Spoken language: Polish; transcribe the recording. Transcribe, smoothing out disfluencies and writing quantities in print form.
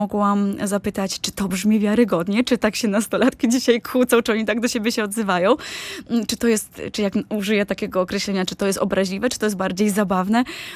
mogłam zapytać, czy to brzmi wiarygodnie, czy tak się nastolatki dzisiaj kłócą, czy oni tak do siebie się odzywają, czy to jest, czy jak użyję takiego określenia, czy to jest obraźliwe, czy to jest bardziej zabawne.